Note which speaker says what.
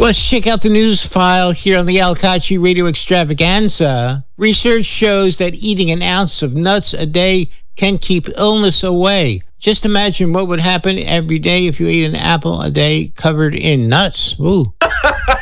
Speaker 1: Let's check out the news file here on the Al Kachi Radio Extravaganza. Research shows that eating an ounce of nuts a day can keep illness away. Just imagine what would happen every day if you ate an apple a day covered in nuts. Ooh.